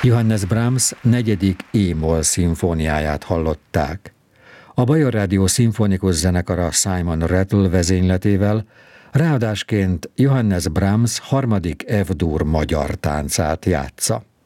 Johannes Brahms 4. E-moll szimfóniáját hallották. A Bajor Rádió szimfonikus zenekara Simon Rattle vezényletével, ráadásként Johannes Brahms 3. F-dur magyar táncát játsza.